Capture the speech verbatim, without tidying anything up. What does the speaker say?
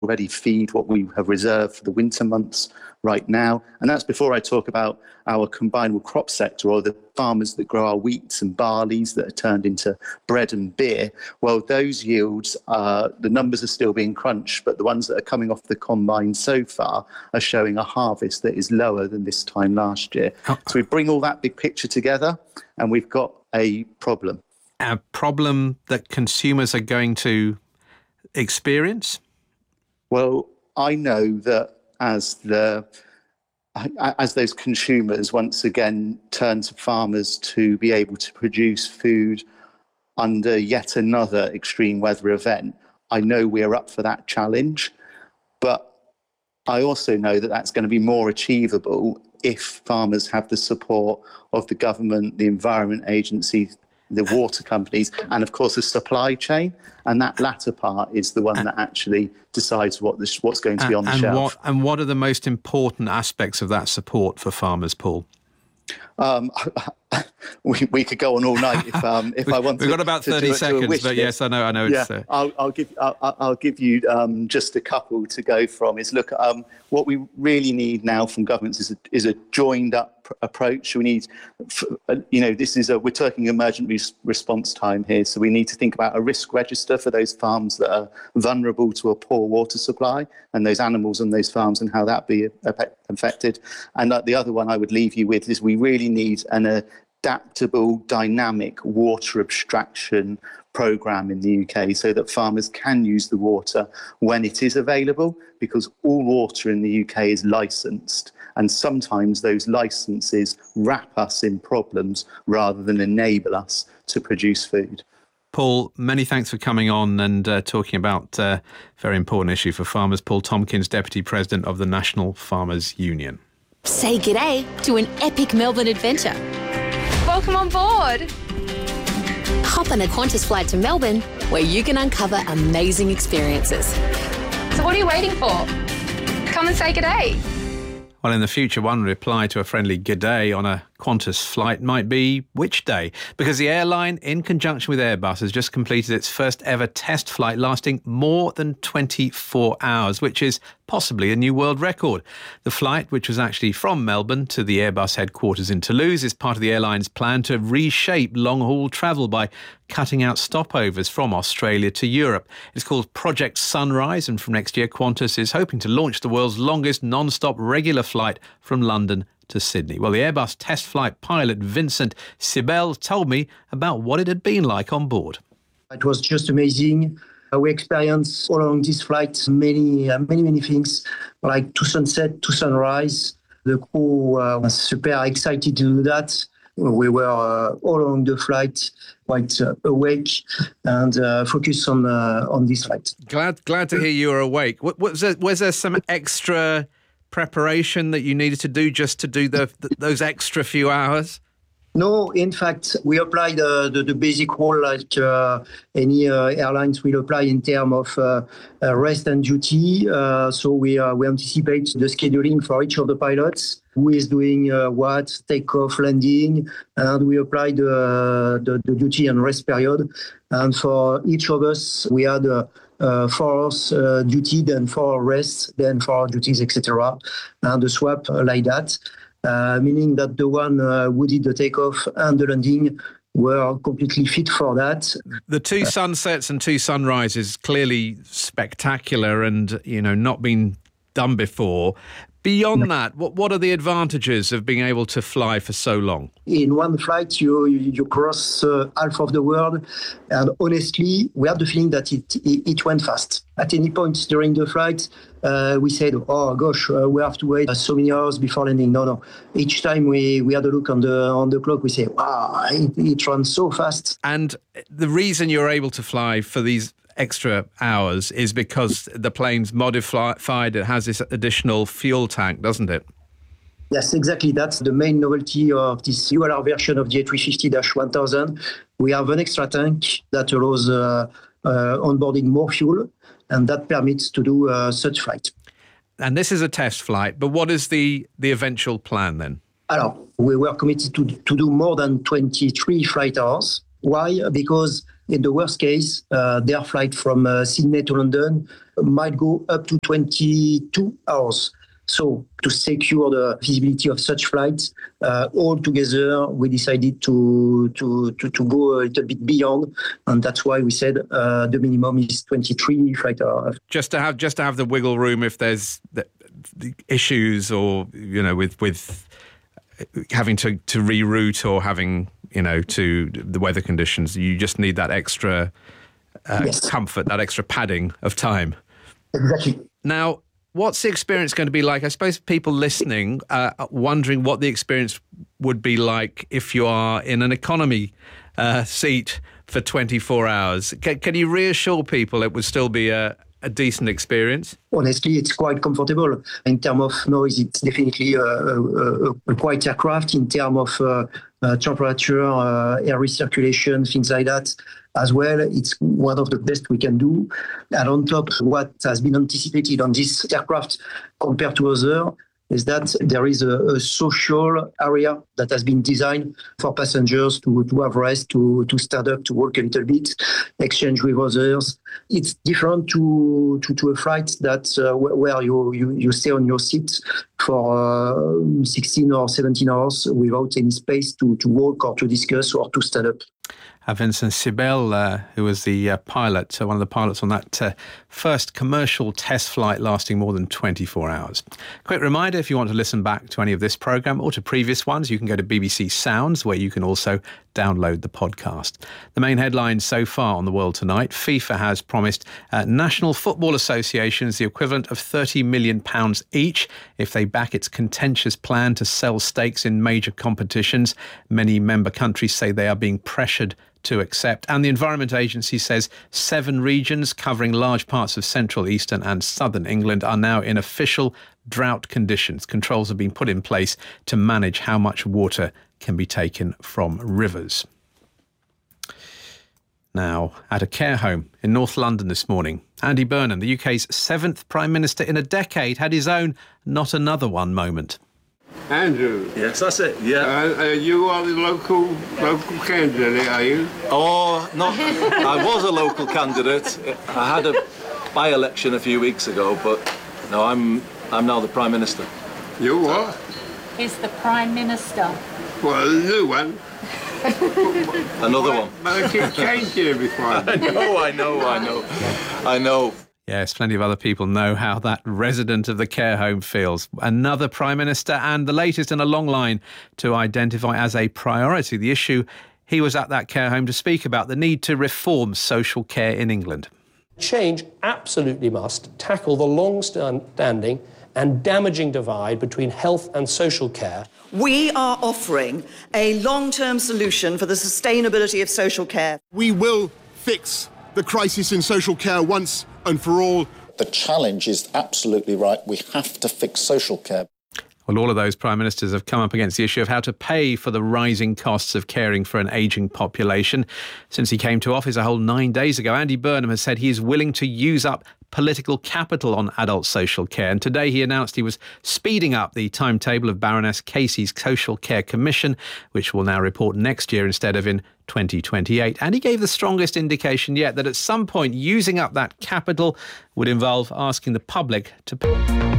already feed what we have reserved for the winter months right now. And that's before I talk about our combinable crop sector, or the farmers that grow our wheats and barleys that are turned into bread and beer. Well, those yields, uh, the numbers are still being crunched, but the ones that are coming off the combine so far are showing a harvest that is lower than this time last year. So we bring all that big picture together and we've got a problem. A problem that consumers are going to experience? Well, I know that as the as those consumers once again turn to farmers to be able to produce food under yet another extreme weather event, I know we're up for that challenge. But I also know that that's going to be more achievable if farmers have the support of the government, the Environment Agency, the water companies, and of course the supply chain. And that latter part is the one uh, that actually decides what the, what's going to be on the and shelf. What, and what are the most important aspects of that support for farmers, Paul? Um, we, we could go on all night if um, if we, I wanted. We've got about to thirty do, seconds, do but yes, I know, I know. Yeah, it's, uh... I'll, I'll give I'll, I'll give you um, just a couple to go from. Is look, um, what we really need now from governments is a, is a joined up pr- approach. We need, you know, this is a we're talking emergent res- response time here, so we need to think about a risk register for those farms that are vulnerable to a poor water supply, and those animals on those farms, and how that be affected. And uh, the other one I would leave you with is we really need an adaptable, dynamic water abstraction programme in the U K so that farmers can use the water when it is available, because all water in the U K is licensed, and sometimes those licenses wrap us in problems rather than enable us to produce food. Paul, many thanks for coming on and uh, talking about a uh, very important issue for farmers. Paul Tompkins, Deputy President of the National Farmers Union. Say g'day to an epic Melbourne adventure. Welcome on board. Hop on a Qantas flight to Melbourne, where you can uncover amazing experiences. So what are you waiting for? Come and say g'day. Well, in the future, one reply to a friendly g'day on a Qantas flight might be which day? Because the airline, in conjunction with Airbus, has just completed its first ever test flight lasting more than twenty-four hours, which is possibly a new world record. The flight, which was actually from Melbourne to the Airbus headquarters in Toulouse, is part of the airline's plan to reshape long-haul travel by cutting out stopovers from Australia to Europe. It's called Project Sunrise, and from next year, Qantas is hoping to launch the world's longest non-stop regular flight from London to Sydney. Well, the Airbus test flight pilot Vincent Sibel told me about what it had been like on board. It was just amazing. Uh, we experienced all along this flight many, uh, many, many things, like to sunset, to sunrise. The crew uh, was super excited to do that. We were uh, all along the flight quite uh, awake and uh, focused on uh, on this flight. Glad, glad to hear you were awake. Was, was there, was there some extra preparation that you needed to do just to do the, the those extra few hours? No, in fact, we applied uh, the, the basic rule like uh, any uh, airlines will apply in terms of uh, uh, rest and duty. Uh, so we uh, we anticipate the scheduling for each of the pilots, who is doing uh, what, takeoff, landing, and we applied uh, the, the duty and rest period. And for each of us, we had uh, uh, four hours uh, duty, then four rest, then four duties, et cetera. And the swap uh, like that. Uh, meaning that the one uh, who did the takeoff and the landing were completely fit for that. The two sunsets and two sunrises, clearly spectacular and, you know, not been done before. Beyond that, what what are the advantages of being able to fly for so long? In one flight, you you, you cross uh, half of the world, and honestly, we have the feeling that it it, it went fast. At any point during the flight, uh, we said, "Oh gosh, uh, we have to wait uh, so many hours before landing." No, no. Each time we, we had a look on the on the clock, we say, "Wow, it, it runs so fast." And the reason you're able to fly for these extra hours is because the plane's modified. It has this additional fuel tank, doesn't it? Yes, exactly. That's the main novelty of this U L R version of the A three fifty dash one thousand. We have an extra tank that allows uh, uh, onboarding more fuel, and that permits to do uh, such flight. And this is a test flight, but what is the, the eventual plan then? Alors, we were committed to, to do more than twenty-three flight hours. Why? Because In the worst case, uh, their flight from uh, Sydney to London might go up to twenty-two hours. So to secure the feasibility of such flights, uh, all together, we decided to, to, to, to go a little bit beyond. And that's why we said uh, the minimum is twenty-three flight hours. Just to have just to have the wiggle room if there's the, the issues or, you know, with, with having to, to reroute or having, you know, to the weather conditions, you just need that extra uh, Yes. comfort, that extra padding of time. Exactly. Now, what's the experience going to be like? I suppose people listening uh, are wondering what the experience would be like if you are in an economy uh, seat for twenty-four hours. Can, can you reassure people it would still be a, a decent experience? Honestly, it's quite comfortable. In terms of noise, it's definitely a, a, a quiet aircraft. In terms of uh, uh, temperature, uh, air recirculation, things like that as well, it's one of the best we can do. And on top, what has been anticipated on this aircraft compared to other is that there is a, a social area that has been designed for passengers to, to have rest, to, to stand up, to walk a little bit, exchange with others. It's different to, to, to a flight that uh, where you, you, you stay on your seat for uh, sixteen or seventeen hours without any space to, to walk or to discuss or to stand up. Uh, Vincent Sibel, uh, who was the uh, pilot, so one of the pilots on that uh, first commercial test flight lasting more than twenty-four hours. Quick reminder, if you want to listen back to any of this programme or to previous ones, you can go to B B C Sounds, where you can also download the podcast. The main headlines so far on The World Tonight: FIFA has promised uh, national football associations the equivalent of thirty million pounds each if they back its contentious plan to sell stakes in major competitions. Many member countries say they are being pressured to accept. And the Environment Agency says seven regions covering large parts of central, eastern and southern England are now in official drought conditions. Controls have been put in place to manage how much water can be taken from rivers. Now, at a care home in North London this morning, Andy Burnham, the U K's seventh Prime Minister in a decade, had his own not another one moment. Andrew. Yes, that's it. Yeah. Uh, uh, you are the local local candidate, are you? Oh, not. I was a local candidate. I had a by-election a few weeks ago, but no, I'm I'm now the Prime Minister. You what? Is the Prime Minister. Well, a new one. Another one. But I keep changing every time. I know, I know, I know, I know. Yes, plenty of other people know how that resident of the care home feels. Another Prime Minister and the latest in a long line to identify as a priority the issue he was at that care home to speak about, the need to reform social care in England. Change absolutely must tackle the long-standing and damaging divide between health and social care. We are offering a long-term solution for the sustainability of social care. We will fix the crisis in social care once and for all. The challenge is absolutely right. We have to fix social care. Well, all of those prime ministers have come up against the issue of how to pay for the rising costs of caring for an ageing population. Since he came to office a whole nine days ago, Andy Burnham has said he is willing to use up political capital on adult social care. And today he announced he was speeding up the timetable of Baroness Casey's Social Care Commission, which will now report next year instead of in twenty twenty-eight. And he gave the strongest indication yet that at some point using up that capital would involve asking the public to pay.